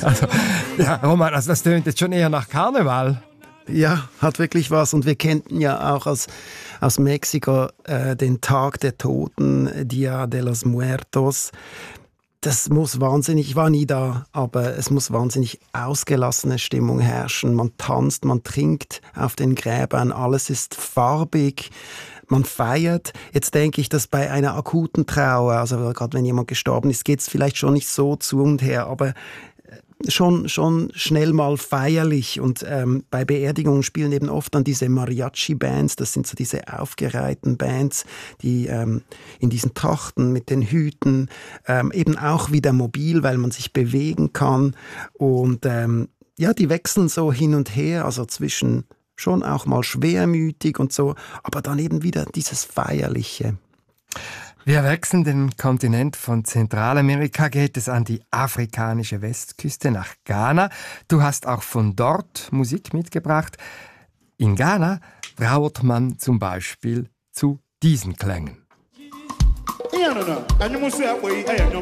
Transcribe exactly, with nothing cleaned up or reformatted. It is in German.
Also, ja, Roman, also das tönt jetzt schon eher nach Karneval. Ja, hat wirklich was. Und wir kennten ja auch aus, aus Mexiko äh, den Tag der Toten, Dia de los Muertos. Das muss wahnsinnig, ich war nie da, aber es muss wahnsinnig ausgelassene Stimmung herrschen. Man tanzt, man trinkt auf den Gräbern, alles ist farbig. Man feiert. Jetzt denke ich, dass bei einer akuten Trauer, also gerade wenn jemand gestorben ist, geht es vielleicht schon nicht so zu und her, aber schon, schon schnell mal feierlich. Und ähm, bei Beerdigungen spielen eben oft dann diese Mariachi-Bands, das sind so diese aufgereihten Bands, die ähm, in diesen Trachten mit den Hüten, ähm, eben auch wieder mobil, weil man sich bewegen kann. Und ähm, ja, die wechseln so hin und her, also zwischen schon auch mal schwermütig und so, aber dann eben wieder dieses Feierliche. Wir wechseln den Kontinent. Von Zentralamerika geht es an die afrikanische Westküste nach Ghana. Du hast auch von dort Musik mitgebracht. In Ghana trauert man zum Beispiel zu diesen Klängen.